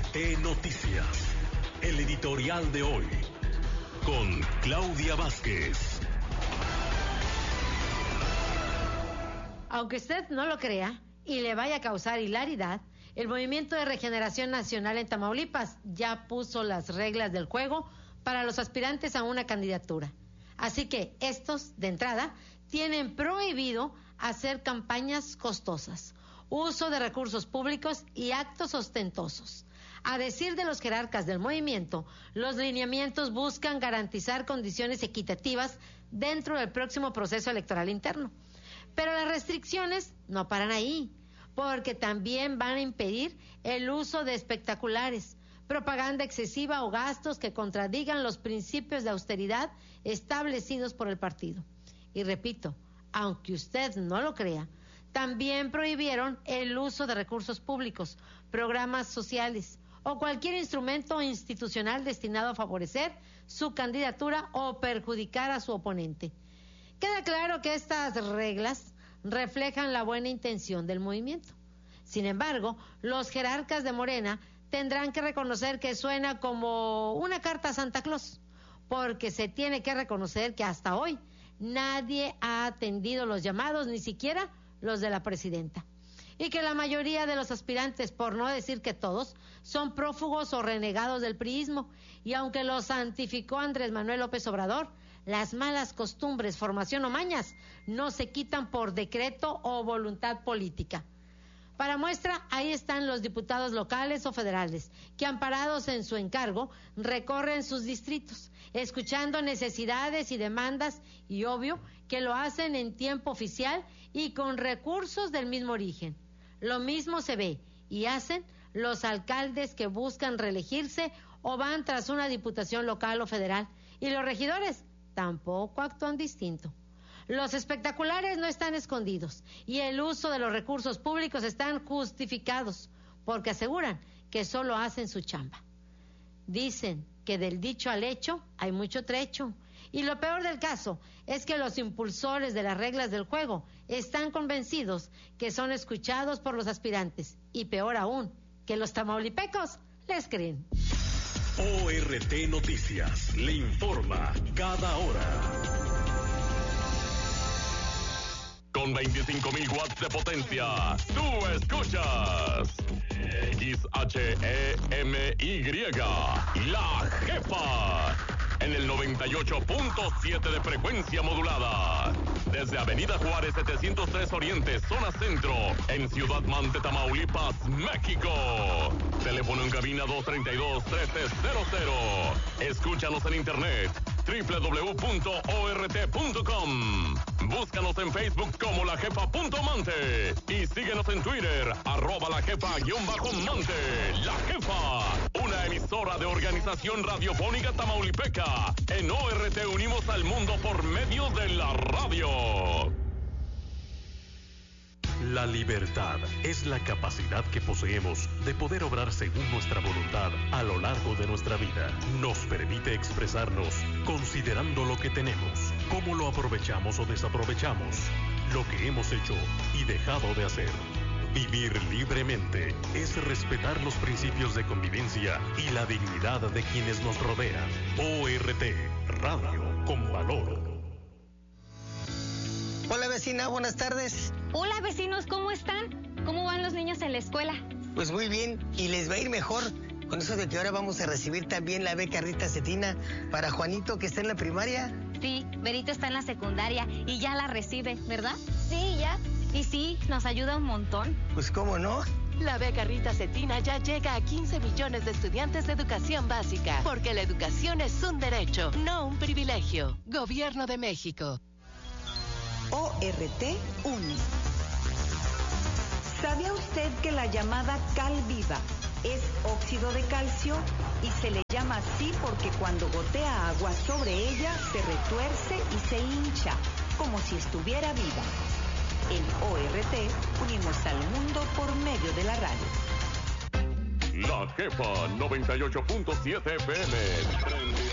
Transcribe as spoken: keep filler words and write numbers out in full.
T Noticias, el editorial de hoy, con Claudia Vázquez. Aunque usted no lo crea y le vaya a causar hilaridad, el Movimiento de Regeneración Nacional en Tamaulipas ya puso las reglas del juego para los aspirantes a una candidatura. Así que estos, de entrada, tienen prohibido hacer campañas costosas, uso de recursos públicos y actos ostentosos. A decir de los jerarcas del movimiento, los lineamientos buscan garantizar condiciones equitativas dentro del próximo proceso electoral interno. Pero las restricciones no paran ahí, porque también van a impedir el uso de espectaculares, propaganda excesiva o gastos que contradigan los principios de austeridad establecidos por el partido. Y repito, aunque usted no lo crea, también prohibieron el uso de recursos públicos, programas sociales o cualquier instrumento institucional destinado a favorecer su candidatura o perjudicar a su oponente. Queda claro que estas reglas reflejan la buena intención del movimiento. Sin embargo, los jerarcas de Morena tendrán que reconocer que suena como una carta a Santa Claus, porque se tiene que reconocer que hasta hoy nadie ha atendido los llamados, ni siquiera los de la presidenta, y que la mayoría de los aspirantes, por no decir que todos, son prófugos o renegados del priismo, y aunque los santificó Andrés Manuel López Obrador, las malas costumbres, formación o mañas no se quitan por decreto o voluntad política. Para muestra, ahí están los diputados locales o federales, que amparados en su encargo, recorren sus distritos, escuchando necesidades y demandas, y obvio que lo hacen en tiempo oficial y con recursos del mismo origen. Lo mismo se ve y hacen los alcaldes que buscan reelegirse o van tras una diputación local o federal, y los regidores tampoco actúan distinto. Los espectaculares no están escondidos y el uso de los recursos públicos están justificados, porque aseguran que solo hacen su chamba. Dicen que del dicho al hecho hay mucho trecho, y lo peor del caso es que los impulsores de las reglas del juego están convencidos que son escuchados por los aspirantes, y peor aún, que los tamaulipecos les creen. O R T Noticias le informa cada hora. Con veinticinco mil watts de potencia, tú escuchas X H E M Y, La Jefa, en el noventa y ocho punto siete de frecuencia modulada. Desde Avenida Juárez setecientos tres Oriente, zona centro, en Ciudad Mante, Tamaulipas, México. Teléfono en cabina dos treinta y dos, trece cero cero. Escúchanos en internet, doble u doble u doble u punto o r t punto com. Búscanos en Facebook como La Jefa punto Mante y síguenos en Twitter, arroba La Jefa guión bajo Mante. La Jefa, una emisora de Organización Radiofónica Tamaulipeca. En O R T unimos al mundo por medio de la radio. La libertad es la capacidad que poseemos de poder obrar según nuestra voluntad a lo largo de nuestra vida. Nos permite expresarnos considerando lo que tenemos, cómo lo aprovechamos o desaprovechamos, lo que hemos hecho y dejado de hacer. Vivir libremente es respetar los principios de convivencia y la dignidad de quienes nos rodean. O R T, Radio con Valor. Hola vecina, buenas tardes. Hola vecinos, ¿cómo están? ¿Cómo van los niños en la escuela? Pues muy bien, y les va a ir mejor con eso de que ahora vamos a recibir también la beca Rita Cetina para Juanito, que está en la primaria. Sí, Berito está en la secundaria y ya la recibe, ¿verdad? Sí, ya. Y sí, nos ayuda un montón. Pues cómo no. La beca Rita Cetina ya llega a quince millones de estudiantes de educación básica, porque la educación es un derecho, no un privilegio. Gobierno de México. O R T une. ¿Sabía usted que la llamada cal viva es óxido de calcio y se le llama así porque cuando gotea agua sobre ella se retuerce y se hincha como si estuviera viva? En O R T unimos al mundo por medio de la radio. La Jefa noventa y ocho punto siete F M.